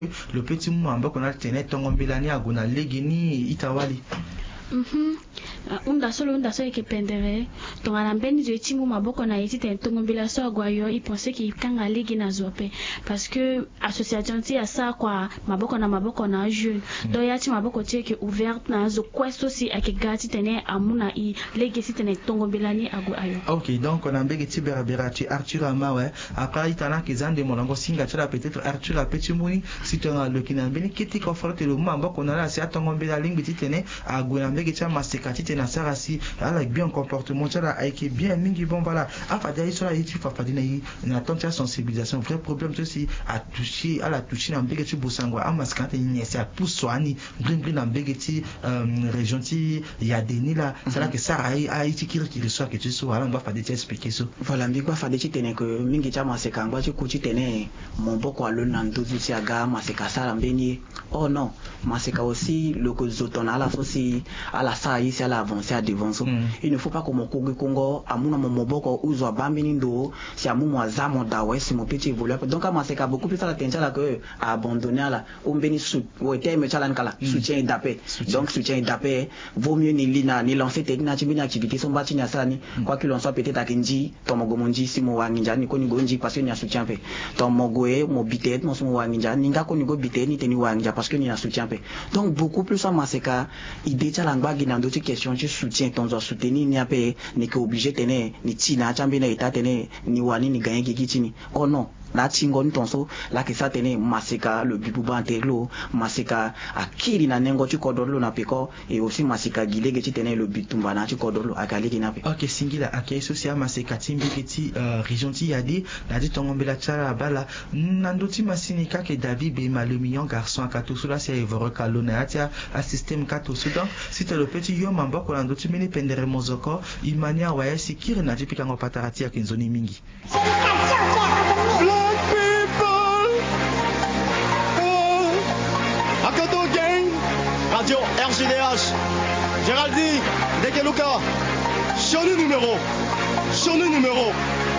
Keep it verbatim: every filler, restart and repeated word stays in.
le petit moment qu'on a tenu ton bilani à gona legini itawali. Mhm. Unda solo unda solo ke pendere to ngambeni je timu maboko na yiti ten tongo bila so agwayo il pensait qu'il kanga ligi na zope parce que association ti ya sa kwa maboko na maboko na jeune mm. do ya ti maboko ti ke ouverte na zo questo si akigati tene amuna i ligi si tene tongo bila ni agwayo. OK, donc on a mbege ti berbera ti Arthur Amawe après itana ki zande monango singa tala peut-être Arthur a petit mouni si tu as le kinambeni kiti conforte le maboko na la si atongo bila lingi ti tene agwena mbege ti masekati tena sarasi ala bien comportement tala aiki bien mingi bon voilà afada isola yiti fafadina yi na tonta sensibilisation vrai problème ceci a touché à la toucher na mbege ti bosangwa amaskante ni c'est pour soigner brin na mbege ti région ti ya deni la c'est là que ça a yiti kiri kiri so que tu so ala ngwa fade ti expliquer so voilà mbigwa fade ti tene que mingi cha maseka ngwa ti ku ti tene mon boko alo na ndozu ti aga maseka sala mbeni oh non maseka aussi le ko zotona ala so si ala sa ici à l'avancer à devant so mm. il ne faut pas que mon kogi kongo amuna mon boko uzo abambini ndo si amu mo azamo da ouais si mon petit évolue donc à maseka beaucoup plus à la tension là que à abandonner là on béni sous ouais terme chalan kala soutien et d'appel donc soutien et d'appel vaut mieux ni lina ni lancer tes activités activité son bati ni asani quoi qu'il en soit peut-être à kinji ton mogo monji si mo wanginja ni koni gonji parce que ni a soutien pe ton mogo e mo bitet mo so mo wanginja ni nga koni go bitet ni teni wanginja parce que ni a soutien pe donc beaucoup plus à maseka idée chala ngba dans d'autres questions tu soutiens ton doit soutenir ni apé ni que obligé tenir ni tina chambi na état tenir ni wani ni gagner kikitini oh non la tingo ni tonso la que ça tenir maseka le bibuba antelo maseka akiri na nengo tu kodolo na peko et aussi maseka gilege tu tenir le bitumba na tu kodolo akali kinape. OK singila akay social maseka timbi kiti région ti yadi la dit tongombela tala bala nandoti masinika ke David be le million garçon kato sula c'est evore kalona atia a système kato sudan si tu le petit yo mambo ko nandoti mini pendere mozoko imania wa sikiri na tipika ngopatarati ya kinzoni mingi. Radio R G D H, Géraldi, Dekeluka, sur le numéro, sur le numéro